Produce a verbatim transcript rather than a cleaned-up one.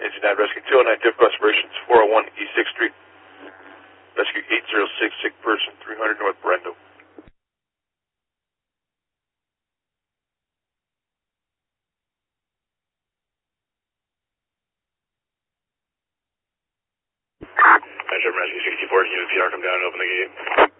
Engine nine, Rescue two oh nine, typical aspirations, four oh one East sixth Street. Rescue eight oh six, sick person, three hundred North Brendo. Rescue sixty-four, unit P R, come down and open the gate.